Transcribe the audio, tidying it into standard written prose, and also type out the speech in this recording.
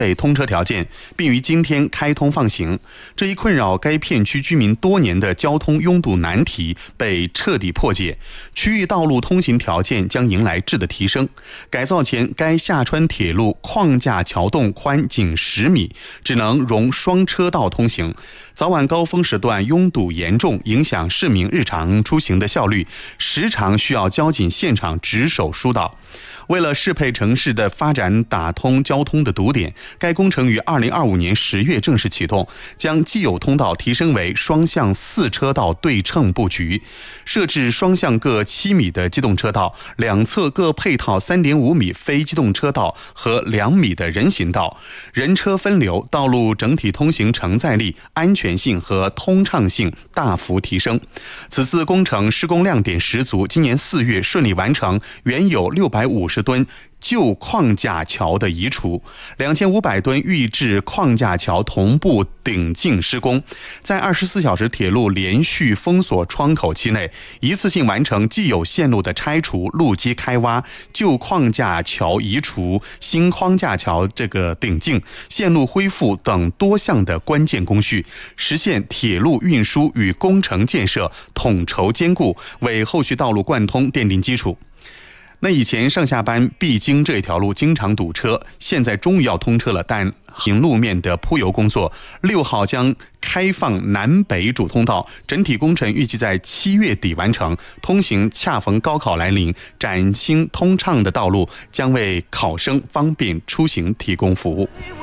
通车条件，并于今天开通放行。这一困扰该片区居民多年的交通拥堵难题被彻底破解，区域道路通行条件将迎来质的提升。改造前，该下川铁路框架桥洞宽仅10米，只能容双车道通行。早晚高峰时段拥堵严重，影响市民日常出行的效率，时常需要交警现场值守疏导。为了适配城市的发展，打通交通的堵点，该工程于2025年10月正式启动，将既有通道提升为双向4车道对称布局，设置双向各7米的机动车道，两侧各配套3.5米非机动车道和2米的人行道，人车分流，道路整体通行承载力、安全性和通畅性大幅提升。此次工程施工亮点十足，今年4月顺利完成原有650吨旧框架桥的移除，2500吨预制框架桥同步顶进施工，在24小时铁路连续封锁窗口期内，一次性完成既有线路的拆除、路基开挖、旧框架桥移除、新框架桥顶进、线路恢复等多项的关键工序，实现铁路运输与工程建设统筹兼顾，为后续道路贯通奠定基础。那以前上下班必经这条路经常堵车，现在终于要通车了，但行路面的铺油工作，6号将开放南北主通道，整体工程预计在7月底完成。通行恰逢高考来临，崭新通畅的道路将为考生方便出行提供服务。